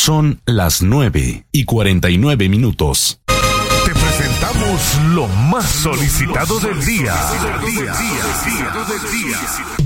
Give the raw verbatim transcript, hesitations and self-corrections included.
Son las nueve y cuarenta y nueve minutos. Te presentamos lo más solicitado del día.